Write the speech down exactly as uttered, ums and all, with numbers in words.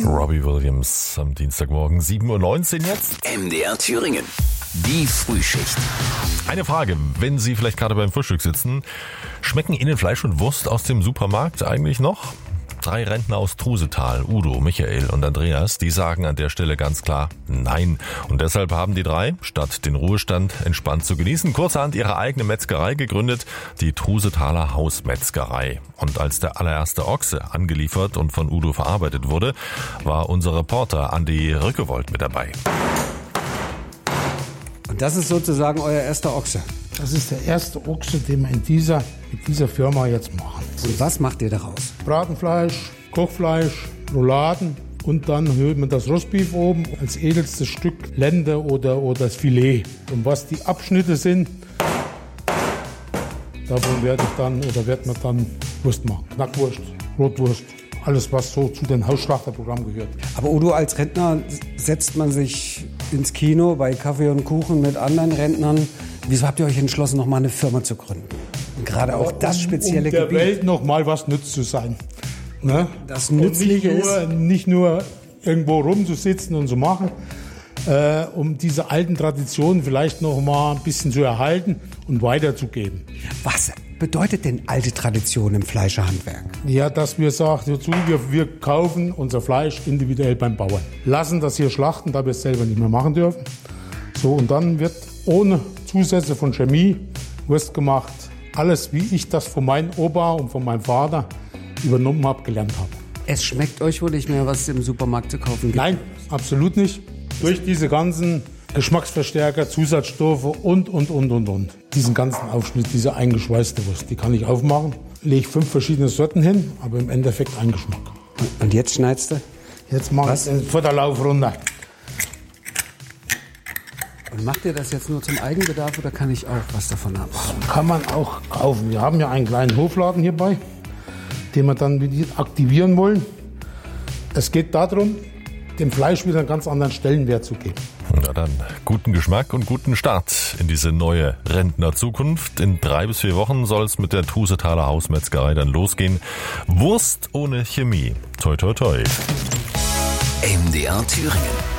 Robbie Williams am Dienstagmorgen, sieben Uhr neunzehn jetzt. M D R Thüringen. Die Frühschicht. Eine Frage, wenn Sie vielleicht gerade beim Frühstück sitzen, schmecken Ihnen Fleisch und Wurst aus dem Supermarkt eigentlich noch? Drei Rentner aus Trusetal, Udo, Michael und Andreas, die sagen an der Stelle ganz klar nein. Und deshalb haben die drei, statt den Ruhestand entspannt zu genießen, kurzerhand ihre eigene Metzgerei gegründet, die Trusetaler Hausmetzgerei. Und als der allererste Ochse angeliefert und von Udo verarbeitet wurde, war unser Reporter Andi Rückewold mit dabei. Und das ist sozusagen euer erster Ochse? Das ist der erste Ochse, den wir in dieser, mit dieser Firma jetzt machen. Und was macht ihr daraus? Bratenfleisch, Kochfleisch, Rouladen und dann hört man das Rostbeef oben als edelstes Stück Lende oder, oder das Filet. Und was die Abschnitte sind, davon werde ich dann oder wird man dann Wurst machen. Knackwurst, Rotwurst, alles was so zu den Hausschlachterprogrammen gehört. Aber Udo, als Rentner setzt man sich ins Kino bei Kaffee und Kuchen mit anderen Rentnern. Wieso habt ihr euch entschlossen, noch mal eine Firma zu gründen? Und gerade auch das spezielle um der Gebiet. Welt noch mal was nütz zu sein. Ne? Das Nützliche nicht nur, ist, nicht nur irgendwo rumzusitzen und zu machen, äh, um diese alten Traditionen vielleicht noch mal ein bisschen zu erhalten und weiterzugeben. was bedeutet denn alte Tradition im Fleischerhandwerk? Ja, dass wir sagen, dazu, wir, wir kaufen unser Fleisch individuell beim Bauern. Lassen das hier schlachten, da wir es selber nicht mehr machen dürfen. So, und dann wird ohne Zusätze von Chemie Wurst gemacht. Alles, wie ich das von meinem Opa und von meinem Vater übernommen habe, gelernt habe. Es schmeckt euch wohl nicht mehr, was es im Supermarkt zu kaufen gibt? Nein, absolut nicht. Durch diese ganzen Geschmacksverstärker, Zusatzstoffe und, und, und, und, und. Diesen ganzen Aufschnitt, diese eingeschweißte Wurst, die kann ich aufmachen. Lege fünf verschiedene Sorten hin, aber im Endeffekt ein Geschmack. Und jetzt schneidest du? Jetzt mache ich den Futterlauf runter. Und macht ihr das jetzt nur zum Eigenbedarf oder kann ich auch was davon haben? Kann man auch kaufen. Wir haben ja einen kleinen Hofladen hierbei, den wir dann aktivieren wollen. Es geht darum, dem Fleisch wieder einen ganz anderen Stellenwert zu geben. Na dann, guten Geschmack und guten Start in diese neue Rentnerzukunft. In drei bis vier Wochen soll es mit der Trusetaler Hausmetzgerei dann losgehen. Wurst ohne Chemie. Toi, toi, toi. M D R Thüringen.